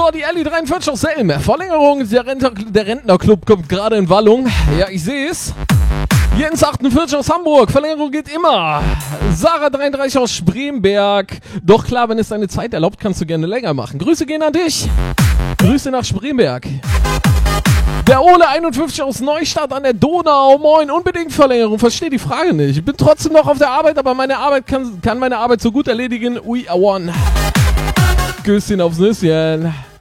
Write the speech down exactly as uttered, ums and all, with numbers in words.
So, die Ellie dreiundvierzig aus Selm. Verlängerung, der, Rentner, der Rentnerclub kommt gerade in Wallung. Ja, ich sehe es. Jens achtundvierzig aus Hamburg. Verlängerung geht immer. Sarah dreiunddreißig aus Spremberg. Doch klar, wenn es deine Zeit erlaubt, kannst du gerne länger machen. Grüße gehen an dich. Grüße nach Spremberg. Der Ole einundfünfzig aus Neustadt an der Donau. Moin, unbedingt Verlängerung. Verstehe die Frage nicht. Ich bin trotzdem noch auf der Arbeit, aber meine Arbeit kann, kann meine Arbeit so gut erledigen. We are one. Küsschen aufs Nüsschen.